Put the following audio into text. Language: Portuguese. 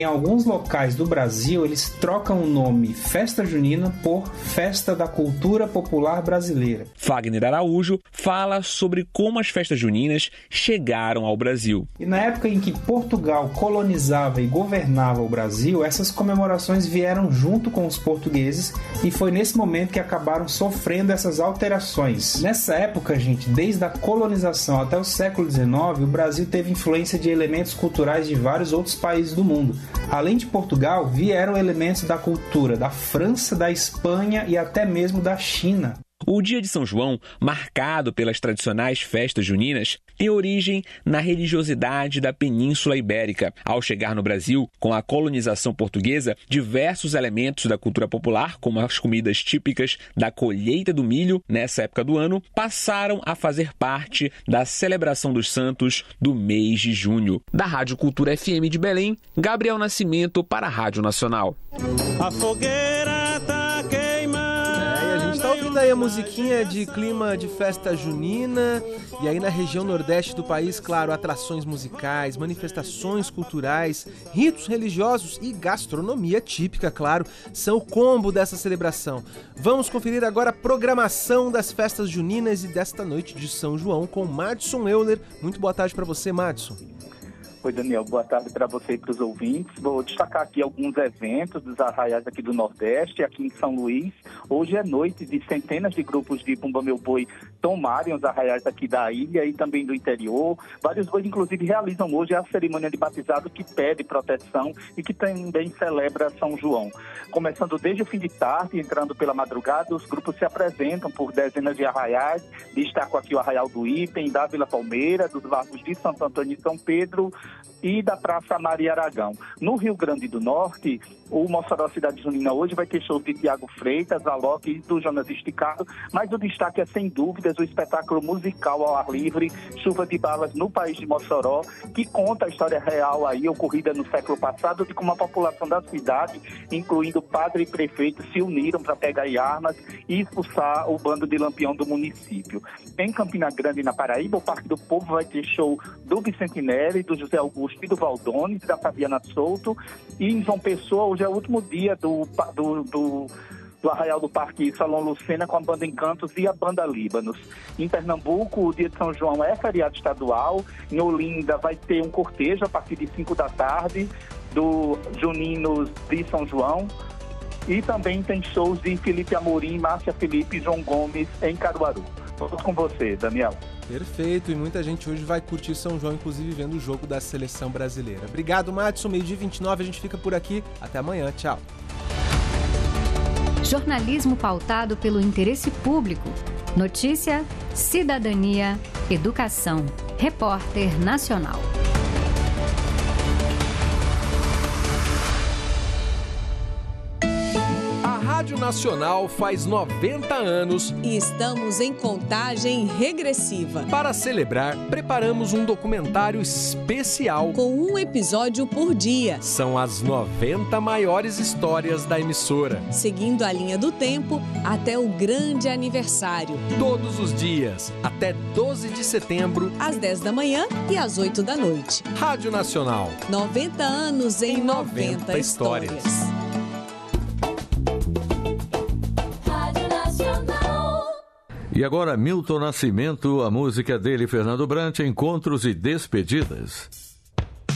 Em alguns locais do Brasil, eles trocam o nome Festa Junina por Festa da Cultura Popular Brasileira. Fagner Araújo fala sobre como as festas juninas chegaram ao Brasil. E na época em que Portugal colonizava e governava o Brasil, essas comemorações vieram junto com os portugueses e foi nesse momento que acabaram sofrendo essas alterações. Nessa época, gente, desde a colonização até o século XIX, o Brasil teve influência de elementos culturais de vários outros países do mundo. Além de Portugal, vieram elementos da cultura da França, da Espanha e até mesmo da China. O Dia de São João, marcado pelas tradicionais festas juninas, tem origem na religiosidade da Península Ibérica. Ao chegar no Brasil, com a colonização portuguesa, diversos elementos da cultura popular, como as comidas típicas da colheita do milho nessa época do ano, passaram a fazer parte da celebração dos santos do mês de junho. Da Rádio Cultura FM de Belém, Gabriel Nascimento para a Rádio Nacional. A fogueira tá queimando. Tá ouvindo aí a musiquinha de clima de festa junina. E aí na região nordeste do país, claro, atrações musicais, manifestações culturais, ritos religiosos e gastronomia típica, claro, são o combo dessa celebração. Vamos conferir agora a programação das festas juninas e desta noite de São João com Madison Euler. Muito boa tarde para você, Madison. Oi, Daniel, boa tarde para você e para os ouvintes. Vou destacar aqui alguns eventos dos arraiais aqui do Nordeste, aqui em São Luís. Hoje é noite de centenas de grupos de Bumba Meu Boi tomarem os arraiais aqui da ilha e também do interior. Vários bois, inclusive, realizam hoje a cerimônia de batizado que pede proteção e que também celebra São João. Começando desde o fim de tarde, entrando pela madrugada, os grupos se apresentam por dezenas de arraiais. Destaco aqui o Arraial do Ipen, da Vila Palmeira, dos Largos de Santo Antônio e São Pedro, e da Praça Maria Aragão. No Rio Grande do Norte, o Mossoró Cidade Junina hoje vai ter shows de Tiago Freitas, Alok e do Jonas Esticado, mas o destaque é, sem dúvidas, o espetáculo musical ao ar livre, Chuva de Balas no País de Mossoró, que conta a história real aí, ocorrida no século passado, de como a população da cidade, incluindo padre e prefeito, se uniram para pegar armas e expulsar o bando de Lampião do município. Em Campina Grande, na Paraíba, o Parque do Povo vai ter show do Bicentinelli, do José Augusto e do Valdones, da Fabiana Souto. E em João Pessoa, hoje é o último dia do Arraial do Parque Salão Lucena com a banda Encantos e a banda Líbanos. Em Pernambuco, o dia de São João é feriado estadual. Em Olinda vai ter um cortejo a partir de 5 da tarde do Juninos de São João. E também tem shows de Felipe Amorim, Márcia Felipe e João Gomes em Caruaru. Todos com você, Daniel. Perfeito, e muita gente hoje vai curtir São João, inclusive vendo o jogo da seleção brasileira. Obrigado, Madison, 12h29, a gente fica por aqui. Até amanhã, tchau. Jornalismo pautado pelo interesse público. Notícia, cidadania, educação. Repórter Nacional. A Rádio Nacional faz 90 anos e estamos em contagem regressiva. Para celebrar, preparamos um documentário especial com um episódio por dia. São as 90 maiores histórias da emissora, seguindo a linha do tempo até o grande aniversário. Todos os dias, até 12 de setembro, às 10 da manhã e às 8 da noite. Rádio Nacional. 90 anos em 90 histórias. E agora, Milton Nascimento, a música dele, Fernando Brant, Encontros e Despedidas.